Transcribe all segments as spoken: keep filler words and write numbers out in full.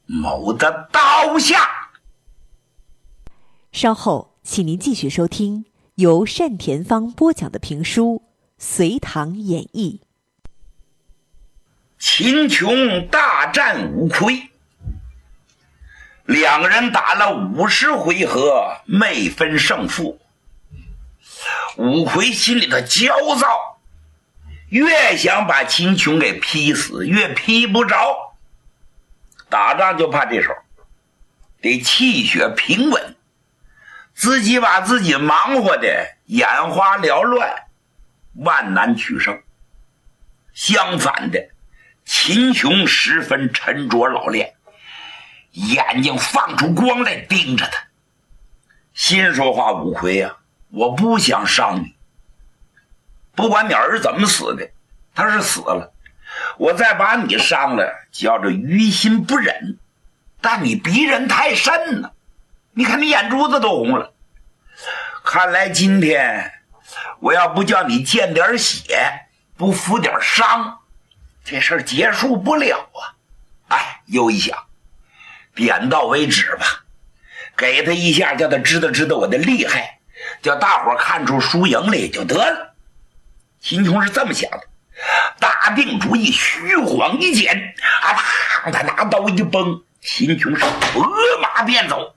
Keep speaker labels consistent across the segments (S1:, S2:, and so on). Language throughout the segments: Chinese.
S1: 某的刀下。
S2: 稍后请您继续收听由单田芳播讲的评书《隋唐演义》。
S1: 秦琼大战五魁，两人打了五十回合，没分胜负。五魁心里头焦躁，越想把秦琼给劈死，越劈不着。打仗就怕这手，得气血平稳，自己把自己忙活的眼花缭乱，万难取胜。相反的，秦琼十分沉着老练，眼睛放出光来盯着他，心说话：五魁啊，我不想伤你，不管你儿子怎么死的，他是死了，我再把你伤了，叫着于心不忍。但你逼人太甚了，你看你眼珠子都红了。看来今天我要不叫你见点血，不负点伤，这事儿结束不了啊！哎，又一想，点到为止吧，给他一下，叫他知道知道我的厉害，叫大伙看出输赢来就得了。秦琼是这么想的，打定主意，虚晃一剪，啊，他拿刀一崩，秦琼是拨马便走。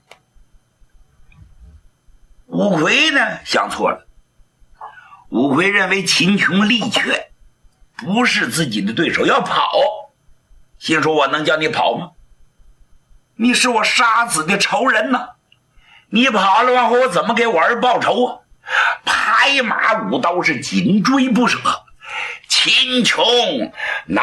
S1: 五魁呢想错了，五魁认为秦琼力怯，不是自己的对手，要跑，心说我能叫你跑吗？你是我杀死的仇人呢，你跑了往后我怎么给我儿报仇啊？拍马舞刀是紧追不舍，秦琼拿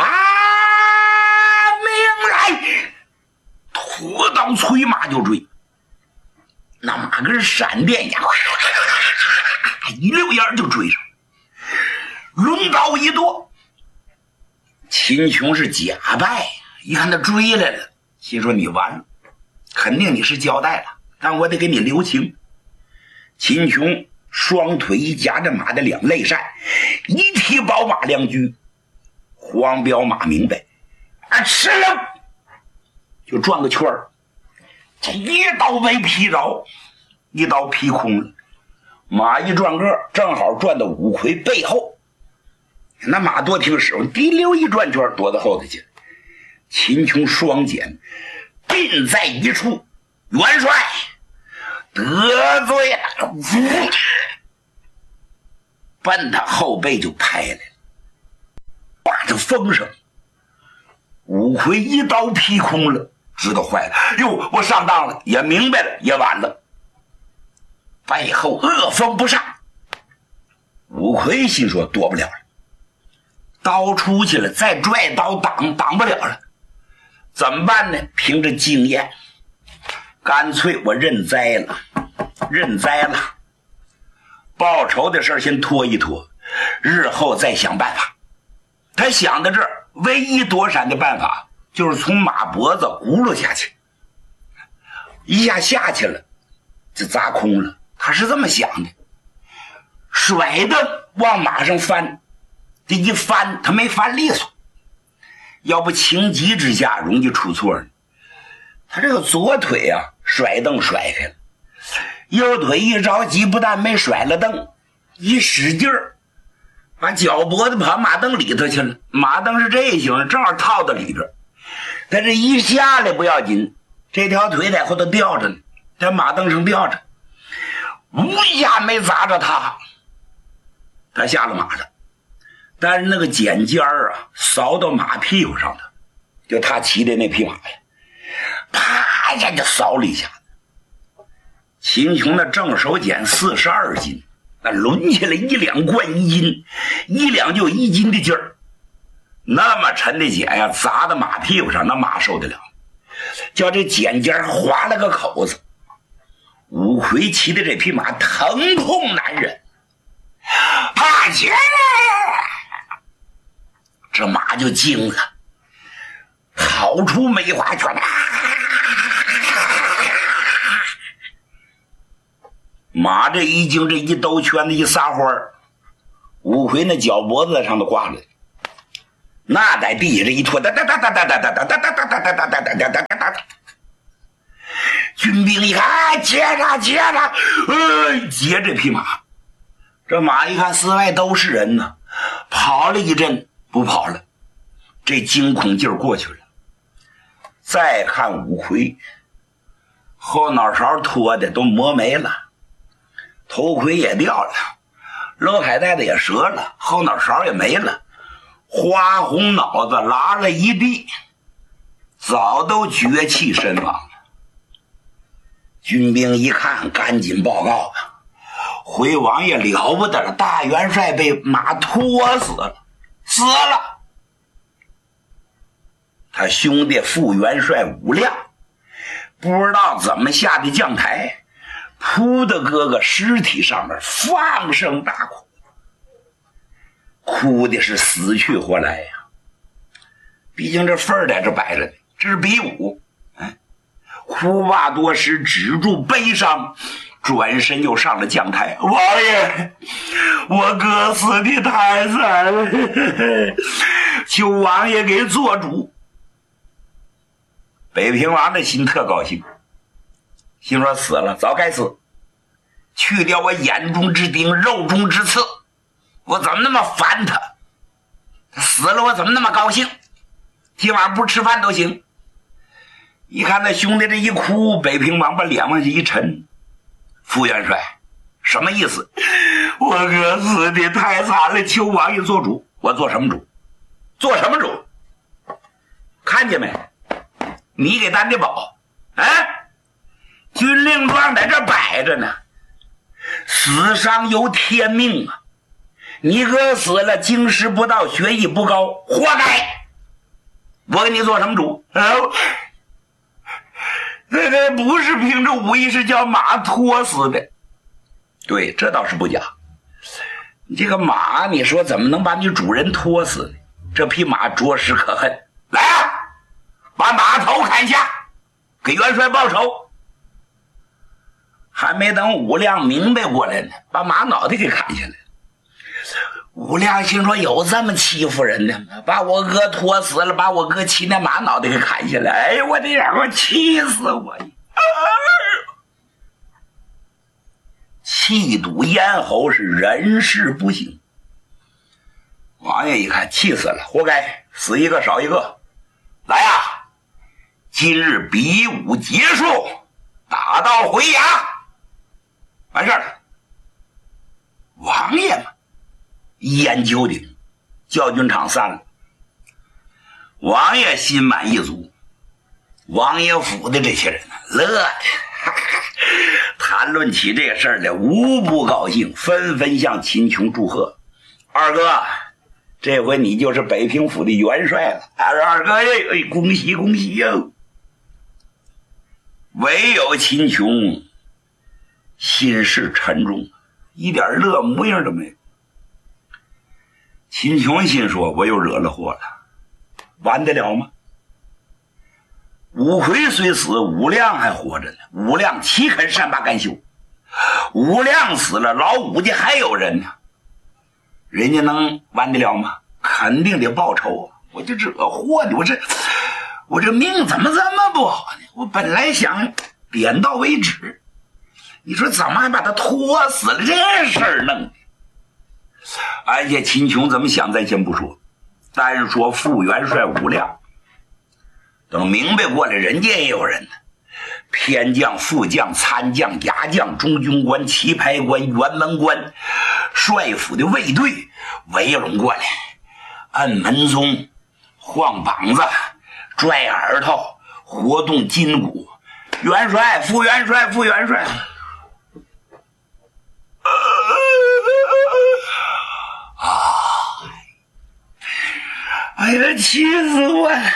S1: 命来，拖刀催马就追，那马跟闪电一样，一溜烟就追上，抡刀一剁。秦琼是假败，一看他追来了，心说你完了，肯定你是交代了，但我得给你留情。秦琼双腿一夹着马的两肋扇，一提宝马两驹，黄骠马明白啊，吃了就转个圈儿，这一刀没劈着，一刀劈空了，马一转个正好转到五魁背后，那马多听使唤，滴溜一转圈躲到后头去。秦琼双锏并在一处，元帅得罪了，奔他后背就拍来了，把这风声，五魁一刀劈空了，知道坏了，哟，我上当了，也明白了，也晚了。背后恶风不上，五魁心说躲不了了，刀出去了，再拽刀挡挡不了了，怎么办呢？凭着经验，干脆我认栽了，认栽了，报仇的事先拖一拖，日后再想办法。他想到这儿，唯一躲闪的办法就是从马脖子轱辘下去，一下下去了就砸空了。他是这么想的，甩的往马上翻，这一翻他没翻利索，要不情急之下容易出错呢。他这个左腿啊甩蹬甩开了，右腿一着急，不但没甩了蹬，一使劲儿把脚脖子跑马蹬里头去了。马蹬是这型，正好套到里边，他这一下来不要紧，这条腿在后头吊着呢，在马蹬上吊着，无一下没砸着他，他下了马了，但是那个剪尖儿啊扫到马屁股上头，就他骑的那匹马呀，啪一下就扫了一下。秦琼的正手锏四十二斤，那抡起来一两贯一斤，一两就一斤的劲儿，那么沉的锏呀，砸到马屁股上，那马受得了？叫这剪尖划了个口子。五魁骑的这匹马疼痛难忍，怕起这马就惊了，跑出梅花圈，马这一惊，这一兜圈子一撒欢儿，五魁那脚脖子上头挂着，那在地下这一拖，哒哒哒哒哒哒哒哒哒哒哒哒哒哒哒哒哒哒， 军兵一看，接着接着，呃，接这匹马。这马一看四外都是人呢，跑了一阵不跑了，这惊恐劲儿过去了。再看五魁，后脑勺脱的都磨没了，头盔也掉了，勒海带的也折了，后脑勺也没了，花红脑子拉了一地，早都绝气身亡了。军兵一看，赶紧报告啊！回王爷了不得了，大元帅被马拖死了，死了。他兄弟副元帅武亮不知道怎么下的将台，扑的哥哥尸体上面放声大哭，哭的是死去活来呀。毕竟这份儿在这摆着呢，这是比武。哎，哭罢多时，止住悲伤，转身又上了将台。王爷，我哥死的太惨了，求王爷给做主。北平王的心特高兴，心说死了早该死，去掉我眼中之钉，肉中之刺，我怎么那么烦他？他死了我怎么那么高兴？今晚不吃饭都行。一看那兄弟这一哭，北平王把脸往下一沉。副元帅什么意思？我哥死的太惨了，求王爷做主。我做什么主？做什么主？看见没？你给担的保，哎，军令状在这摆着呢，死伤由天命啊！你哥死了，经师不到，学艺不高，活该！我给你做什么主？啊，这个不是凭着武艺，是叫马拖死的。对，这倒是不假。你这个马，你说怎么能把你主人拖死呢？这匹马着实可恨。来啊！把马头砍下，给元帅报仇。还没等武亮明白过来呢，把马脑袋给砍下来。武亮心说有这么欺负人的吗？把我哥拖死了，把我哥骑那马脑袋给砍下来。哎呀，我的眼，我气死我！啊、气堵咽喉，是人事不行。王爷一看，气死了，活该，死一个少一个。来呀、啊！今日比武结束，打道回衙，完事儿了。王爷嘛，一言九鼎，教军场散了。王爷心满意足，王爷府的这些人乐的，谈论起这个事儿来，无不高兴，纷纷向秦琼祝贺。二哥，这回你就是北平府的元帅了。二哥哎，恭喜恭喜哟！唯有秦琼心事沉重，一点乐模样都没有。秦琼心说，我又惹了祸了，完得了吗？武魁虽死，武亮还活着呢，武亮岂肯善罢甘休？武亮死了，老武家还有人呢，人家能完得了吗？肯定得报仇啊！我就惹祸呢，我这我这命怎么这么不好呢？我本来想点到为止，你说怎么还把他拖死了？这事儿弄的。而且秦琼怎么想咱先不说，单说副元帅武亮，等明白过来，人家也有人呢，偏将、副将、参将、牙将、中军官、棋牌官、辕门官，帅府的卫队围拢过来，按门宗，晃膀子，拽耳朵，活动筋骨。元帅，副元帅，副元帅，啊！哎呀，气死我了！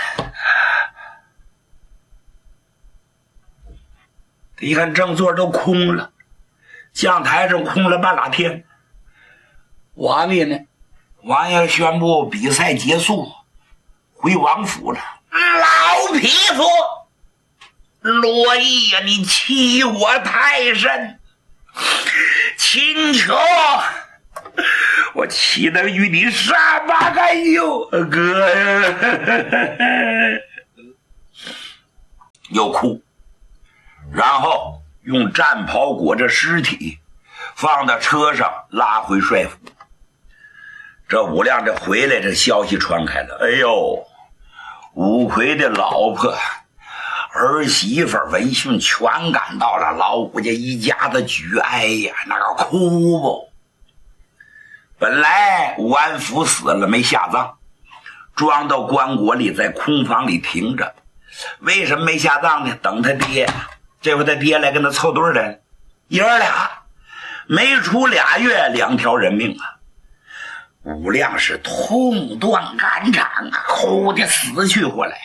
S1: 一看正座都空了，将台上空了半拉天。王爷呢？王爷宣布比赛结束，回王府了。老匹夫，罗毅呀，你欺我太甚！秦琼，我岂能与你善罢甘休？哥呀！又哭。 然后用战袍裹着尸体，放到车上拉回帅府。这武亮这回来，这消息传开了，哎呦，武魁的老婆、儿媳妇、闻讯全赶到了，老武家一家子举哀呀，那个哭不。本来武安福死了没下葬，装到棺椁里，在空房里停着。为什么没下葬呢？等他爹，这回他爹来跟他凑对来了，爷儿俩没出俩月，两条人命啊！武亮是痛断肝肠啊，哭得死去活来。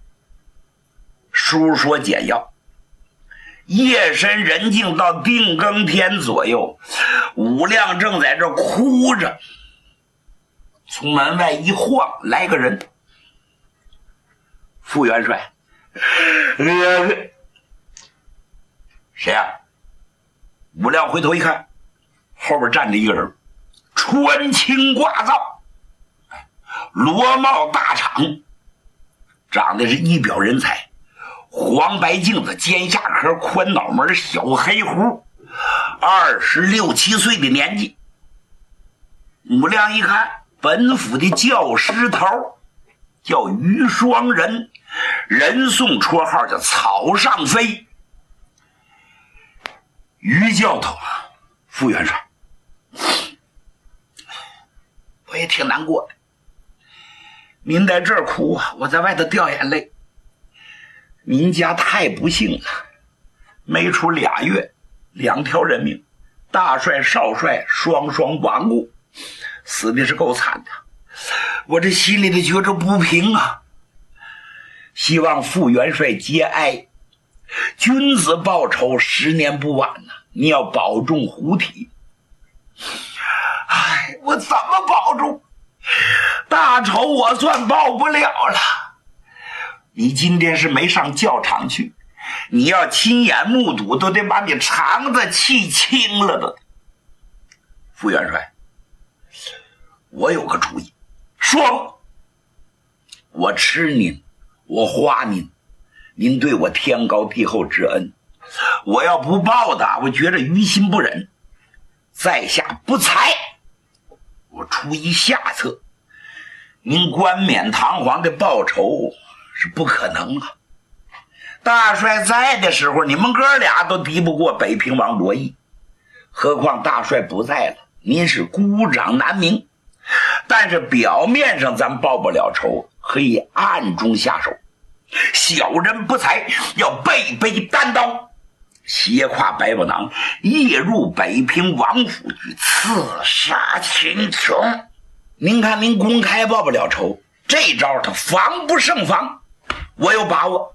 S1: 书说简要，夜深人静到定更天左右，武亮正在这哭着，从门外一晃来个人，副元帅。呃，谁啊？武亮回头一看，后边站着一个人，穿青挂皂，罗帽大氅，长得是一表人才，黄白镜子，尖下颏，宽脑门，小黑胡，二十六七岁的年纪。武亮一看，本府的教师头叫于双人，人送绰号叫草上飞。于教头，副元帅，我也挺难过的。您在这儿哭啊，我在外头掉眼泪。您家太不幸了，没出俩月，两条人命，大帅少帅双双亡故，死的是够惨的。我这心里的觉着不平啊。希望副元帅节哀，君子报仇，十年不晚呐、啊。你要保重虎体。哎，我怎么保重？大仇我算报不了了。你今天是没上教场去，你要亲眼目睹，都得把你肠子气清了的。副元帅，我有个主意，说吧。我吃您，我花您，您对我天高地厚之恩，我要不报答，我觉着于心不忍。在下不才，我出一下策，您冠冕堂皇的报仇是不可能啊。大帅在的时候，你们哥俩都敌不过北平王罗毅，何况大帅不在了，您是孤掌难鸣。但是表面上咱报不了仇，可以暗中下手。小人不才，要背背单刀，斜挎百宝囊，夜入北平王府去刺杀秦琼。您看您公开报不了仇，这招他防不胜防，我有把握。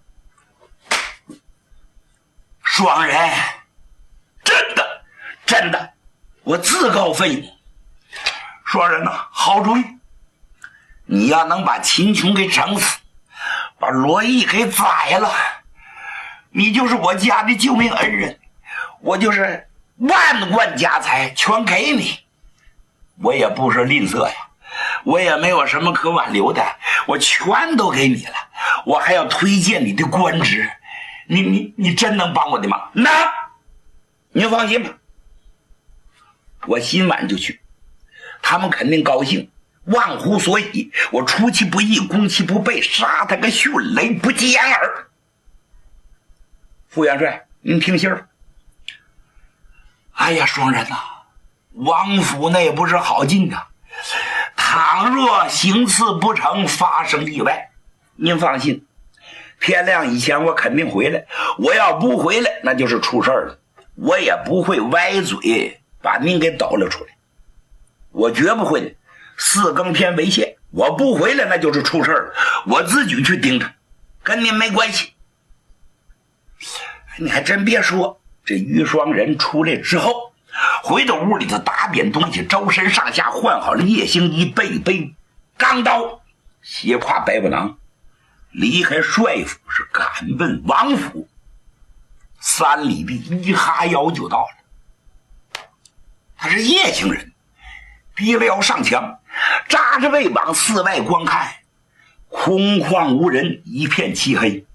S1: 双人，真的真的，我自告奋勇。双人呐、啊，好主意！你要能把秦琼给整死，把罗毅给宰了，你就是我家的救命恩人，我就是万贯家财全给你。我也不是吝啬呀，我也没有什么可挽留的，我全都给你了。我还要推荐你的官职，你你你真能帮我的忙？那您放心吧，我今晚就去，他们肯定高兴，忘乎所以。我出其不意，攻其不备，杀他个迅雷不及掩耳。副元帅，您听信儿。哎呀，双人呐、啊，王府那也不是好进的，倘若行刺不成，发生意外，您放心，天亮以前我肯定回来。我要不回来，那就是出事儿了。我也不会歪嘴把您给抖了出来，我绝不会的。四更天为限，我不回来那就是出事了，我自己去盯着，跟您没关系。你还真别说，这于双人出来之后，回到屋里头打点东西，周身上下换好了夜行衣，背背钢刀，斜挎百宝囊，离开帅府，是赶奔王府。三里地一哈腰就到了。他是夜行人，提了腰上墙，扎着背膀，四外观看，空旷无人，一片漆黑。